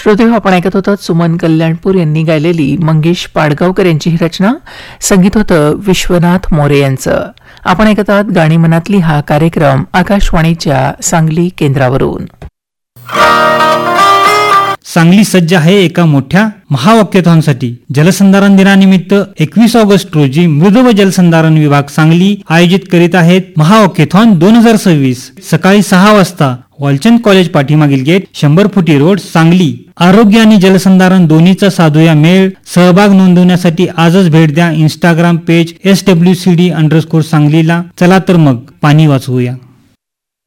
श्रोते, आपण ऐकत होतात सुमन कल्याणपूर यांनी गायलेली मंगेश पाडगावकर यांची ही रचना. संगीत होतं विश्वनाथ मोरे यांचं. आपण ऐकत आहात गाणी मनातली हा कार्यक्रम आकाशवाणीच्या सांगली केंद्रावरून. सांगली सज्ज आहे एका मोठ्या महावाक्याथॉनसाठी. जलसंधारण दिनानिमित्त 21 ऑगस्ट रोजी मृद व जलसंधारण विभाग सांगली आयोजित करीत आहेत महावाक्याथॉन 2026. सकाळी 6 वाजता वालचंद कॉलेज पाठीमागील गेट, 100 फुटी रोड, सांगली. आरोग्य आणि जलसंधारण दोन्हीचा साधूया मेळ. सहभाग नोंदवण्यासाठी आजच भेट द्या इंस्टाग्राम पेज SWCD_सांगलीला. चला तर मग पाणी वाचवूया.